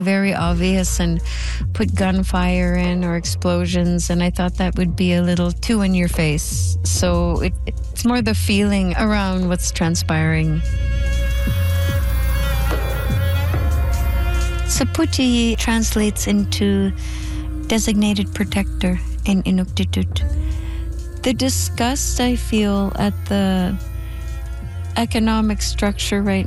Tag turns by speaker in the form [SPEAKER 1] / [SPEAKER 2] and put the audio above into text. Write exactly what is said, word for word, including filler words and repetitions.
[SPEAKER 1] very obvious and put gunfire in or explosions, and I thought that would be a little too in your face. So it, it's more the feeling around what's transpiring. Saputi translates into designated protector in Inuktitut. The disgust I feel at the economic structure right